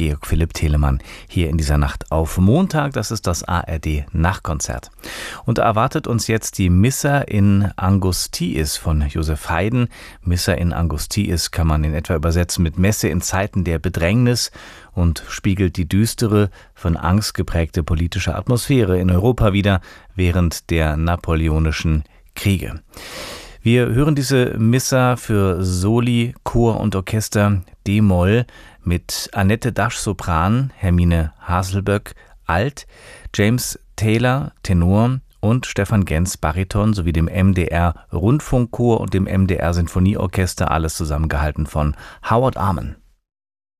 Georg Philipp Telemann hier in dieser Nacht auf Montag. Das ist das ARD Nachtkonzert. Und da erwartet uns jetzt die Missa in Angustiis von Josef Haydn. Missa in Angustiis kann man in etwa übersetzen mit Messe in Zeiten der Bedrängnis und spiegelt die düstere, von Angst geprägte politische Atmosphäre in Europa wider während der napoleonischen Kriege. Wir hören diese Missa für Soli, Chor und Orchester d-Moll mit Annette Dasch Sopran, Hermine Haselböck Alt, James Taylor Tenor und Stefan Genz Bariton sowie dem MDR Rundfunkchor und dem MDR Sinfonieorchester, alles zusammengehalten von Howard Arman.